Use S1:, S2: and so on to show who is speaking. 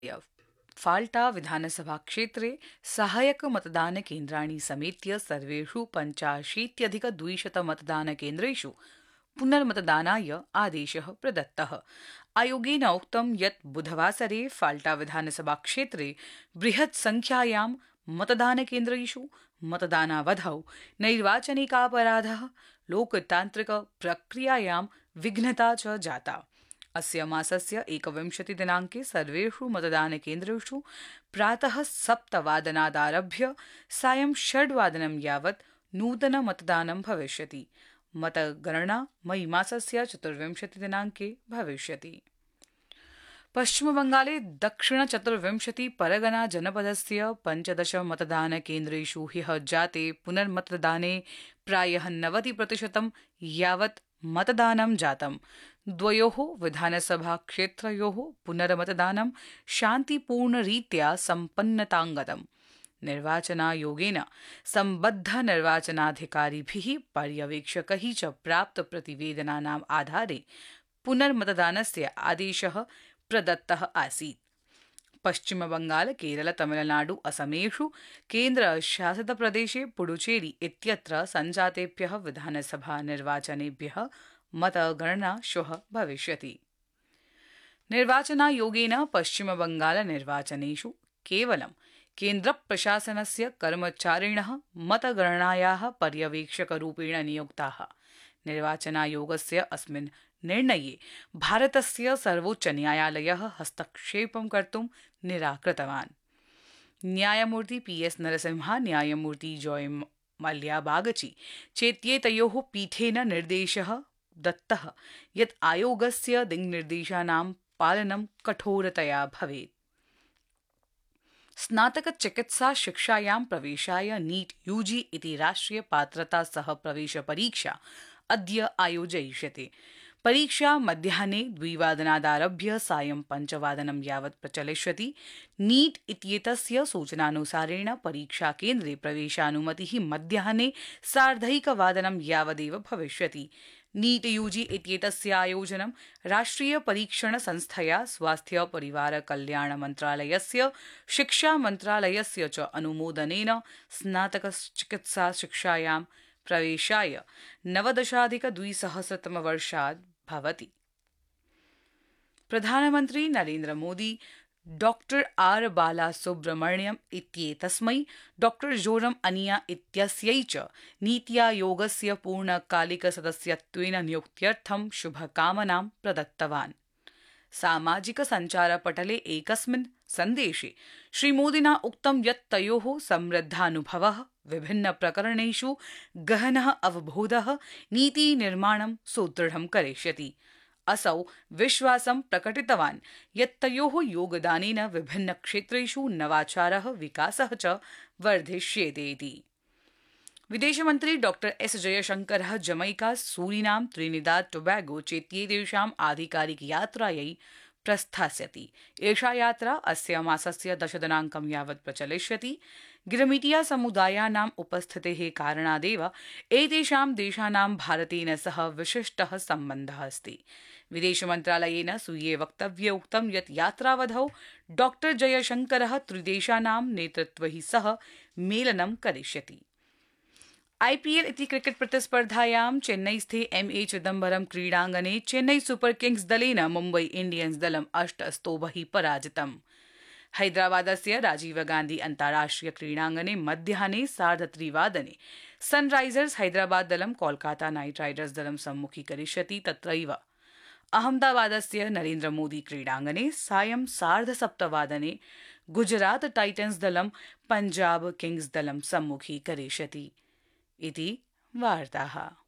S1: फाल्टा विधानसभा क्षेत्रे सहायक मतदान केन्द्राणि समेत्य सर्वेषु 85,200 मतदानकेन्द्रेषु पुनर्मतदानाय आदेशः प्रदत्तः। आयोगेन उक्तं यत् बुधवासरे फाल्टा विधानसभा क्षेत्रे बृहत् संख्यायां मतदानकेन्द्रेषु मतदानावधौ नैर्वाचनिकापराधः, लोकतान्त्रिक प्रक्रियायां विघ्नता च जाता। अस्य मासस्य 21 दिनाङ्के सर्वेषु मतदानकेन्द्रेषु प्रातः 7 वादनादारभ्य सायं 6 वादनं यावत् नूतनमतदानं भविष्यति। मतगणना मई मासस्य 24 दिनाङ्के भविष्यति। पश्चिमबंगाले दक्षिण 24 परगना जनपदस्य 15 मतदानकेन्द्रेषु ह्यः जाते पुनर्मतदाने प्रायः 90% यावत् मतदानं जातम्। द्वयोः विधानसभा क्षेत्रयोः पुनर्मतदानं शान्तिपूर्णरीत्या सम्पन्नताङ्गतम्। निर्वाचनायोगेन सम्बद्ध निर्वाचनाधिकारिभिः पर्यवेक्षकैः च प्राप्त प्रतिवेदनानाम् आधारे पुनर्मतदानस्य आदेशः प्रदत्तः आसीत्। पश्चिमबंगाल, केरल, तमिलनाडु, असमेषु केन्द्रशासितप्रदेशे पुडुचेरी इत्यत्र सञ्जातेभ्यः विधानसभा निर्वाचनेभ्यः मतगणना श्वः भविष्यति। निर्वाचनायोगेन पश्चिमबंगाल निर्वाचनेषु केवलं केन्द्रप्रशासनस्य कर्मचारिणः मतगणनायाः पर्यवेक्षकरूपेण नियुक्ताः। निर्वाचनायोगस्य अस्मिन् निर्णये भारतस्य सर्वोच्चन्यायालयः हस्तक्षेपं कर्तुं निराकृतवान्। न्यायमूर्ति PS नरसिम्हा, न्यायमूर्ति जॉय मल्या बागची चेत्येतयोः पीठेन निर्देशः दत्तः यत् आयोगस्य दिङ्निर्देशानां पालनं कठोरतया भवेत्। स्नातकचिकित्सा शिक्षायां प्रवेशाय नीट UG इति राष्ट्रिय पात्रता सह प्रवेश परीक्षा अद्य आयोजयिष्यते। परीक्षा मध्याह्ने 2 वादनादारभ्य सायं 5 वादनं यावत् प्रचलिष्यति। नीट इत्येतस्य सूचनानुसारेण परीक्षाकेन्द्रे प्रवेशानुमतिः मध्याह्ने 1:30 वादनं यावदेव भविष्यति। नीट UG इत्येतस्य आयोजनं राष्ट्रिय परीक्षण संस्थया, स्वास्थ्य परिवार कल्याण मन्त्रालयस्य, शिक्षा मन्त्रालयस्य च अनुमोदनेन स्नातकचिकित्सा शिक्षायां प्रवेशाय 19,200 भवति। प्रधानमन्त्री Narendra Modi doctor R Balasubrahmanyam इत्येतस्मै doctor Joram अनिया इत्यस्यै च नीति आयोगस्य पूर्णकालिकसदस्यत्वेन नियुक्त्यर्थं शुभकामनां प्रदत्तवान्। सामाजिक सञ्चारपटले एकस्मिन् सन्देशे श्रीमोदिना उक्तं यत् तयोः समृद्धानुभवः, विभिन्नप्रकरणेषु गहनः अवबोधः नीतिनिर्माणं सुदृढं करिष्यति। असौ विश्वासं प्रकटितवान् यत् तयोः योगदानेन विभिन्नक्षेत्रेषु नवाचारः, विकासः च वर्धिष्येते इति। विदेशमन्त्री डॉक्टर S जयशंकरः जमैका, सूरीनाम, त्रिनिदाद टोबैगो चेत्येतेषाम् आधिकारिकयात्रायै प्रस्थास्यति। एषा यात्रा अस्य मासस्य 10 दिनाङ्कं यावत् प्रचलिष्यति। गिरमिटिया समुदायानाम् उपस्थितेः कारणादेव एतेषां देशानां भारतेन सह विशिष्टः सम्बन्धः अस्ति। विदेशमन्त्रालयेन स्वीये वक्तव्ये उक्तं यत् यात्रावधौ डॉक्टर जयशंकरः त्रिदेशानां नेतृत्वैः सह मेलनं करिष्यति। IPL इति क्रिकेट प्रतिस्पर्धायां चेन्नईस्थे MA चिदम्बरम क्रीडाङ्गणे चेन्नई सुपर किंग्स दलेन मुम्बई इंडियन्स दलं 8 स्तोभैः पराजितम्। हैदराबादस्य राजीव गांधी अन्ताराष्ट्रिय क्रीडाङ्गणे मध्याह्ने 3:30 वादने सनराइजर्स हैदराबाद दलं कोलकाता नाइट राइडर्स दलं सम्मुखीकरिष्यति। तत्रैव अहमदाबादस्य नरेन्द्र मोदी क्रीडाङ्गणे सायं 7:30 वादने गुजरात टाइटन्स दलं पंजाब किंग्स दलं सम्मुखीकरिष्यति। इति वार्ताः।